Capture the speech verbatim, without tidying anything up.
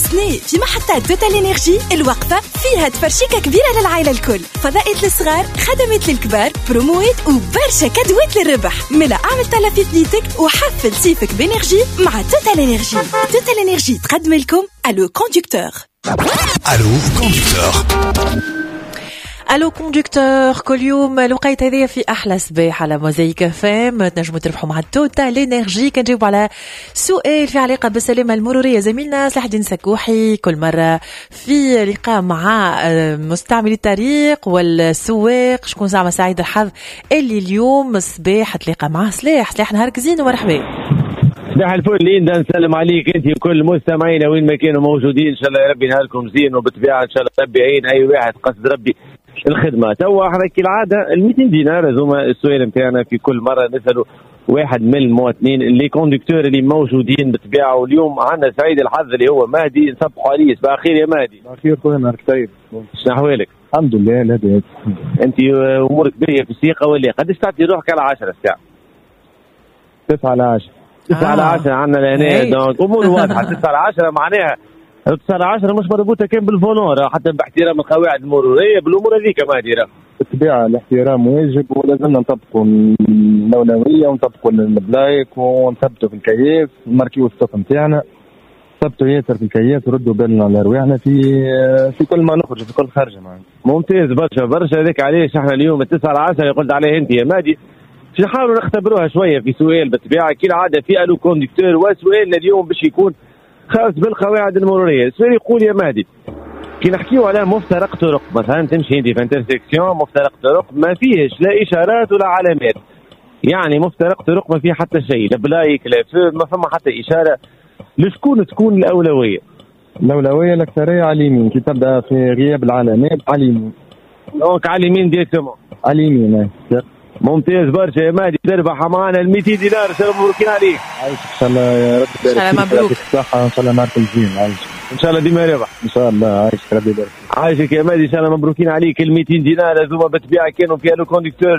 سنة في محطات توتال إنرجي الوقفة فيها تفرشيكة كبيرة للعائلة الكل، فضائية للصغار، خدمات للكبار، بروموات وبرشا كادوات للربح. ملا اعمل طلب في بنيتك وحفل صيفك بإنرجي مع توتال إنرجي. توتال إنرجي تقدم لكم الو كوندكتور. الو كوندكتور. الو كوندكتور كل يوم الوقيت هذه في احلى صباح على موزايك فام تنجموا تربحوا مع توتال انرجي. كنجاوب على سؤال في علاقه بالسلامه المروريه زميلنا صلاح الدين سكوحي كل مره في لقاء مع مستعملي الطريق والسواق. شكون زعما سعيد الحظ اللي اليوم صباح تلاقى معاه صلاح. صلاح نهارك زين ومرحبا. صباح الفل ليندا، نسلم عليك انت وكل مستمعينا وين ما كانوا موجودين. ان شاء الله يا ربي نهاركم زين، وبالطبيعه ان شاء الله ربي يعين اي واحد قصد ربي الخدمه. توا احنا كالعاده ال مئتين دينار هذوما السؤال نتاعنا في كل مره نسالوا واحد من المواطنين اللي كوندكتور اللي موجودين بالطبيعه. واليوم عندنا سعيد الحظ اللي هو مهدي، نصبحوا عليه. صباح الخير يا مهدي. صباح الخير خويا، نهارك طيب. شنو احوالك؟ الحمد لله. لا انت امورك باهيه في السياقه ولا قداش تعطي روحك على عشرة الساعه؟ تسعة على عشرة. تسعة على عشرة عندنا لهنا، دونك امور واضحه. تسعة على عشرة معناها تسعة على عشرة مش مربوطه كان بالفولون، حتى باحترام القواعد المروريه بالامور هذيك. ما هذه بالطبيعه الاحترام واجب، ولازمنا نطبقوا الاولويه ونطبقوا البلايك ونثبتوا في الكياس ونماركيو الصف نتاعنا. ثبتوا ياسر في الكياس وردوا بالنا على رواحنا في في كل ما نخرج في كل خرجه معنا. ممتاز برشا برشا. هذاك علاش احنا اليوم التسعة على عشرة اللي قلت عليه انت يا مادي باش نحاولوا نختبروها شويه في سؤال بالطبيعه كالعاده في الو كوندكتور. وسؤالنا اليوم باش يكون خاص بالقواعد المروريه. السؤال يقول يا مهدي، كي نحكيو على مفترق طرق مثلا، تمشي انت في انترسكسيون مفترق طرق ما فيهش لا اشارات ولا علامات، يعني مفترق طرق ما فيه حتى شيء، لا بلايك لا فو، ما فما حتى اشاره. لشكون تكون الاولويه؟ الاولويه الاكثريه على اليمين، كي تبدا في غياب العلامات على اليمين. دونك على اليمين ديريكتومون. على اليمين. ممتاز برشا يا مهدي. تربح معنا ال مئتين دينار. ان شاء الله مبروكين عليك. عايش ان شاء الله يا رب يبارك فيك. ان شاء الله مبروك. الصحه ان شاء الله نهاركم زين. عايش ان شاء الله ديما ربح ان شاء الله. عايش ربي يبارك. عايشك يا مهدي. ان شاء الله مبروكين عليك ال مئتين دينار هذوما بالطبيعه كانوا في الو كوندكتور.